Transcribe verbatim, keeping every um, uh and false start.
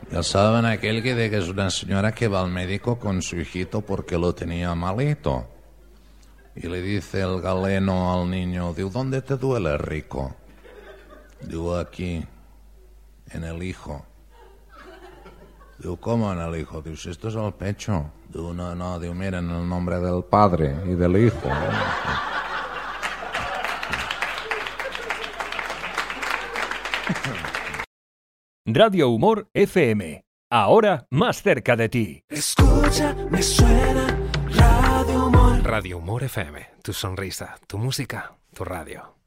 Ya saben aquel que de que es una señora que va al médico con su hijito porque lo tenía malito. Y le dice el galeno al niño, digo, ¿dónde te duele, rico? Digo, aquí, en el hijo. Digo, ¿cómo en el hijo? Digo, si esto es el pecho. Digo, no, no, digo, miren, en el nombre del Padre y del Hijo. Radio Humor F M. Ahora más cerca de ti. Escucha, me suena Radio Humor. Radio Humor F M. Tu sonrisa, tu música, tu radio.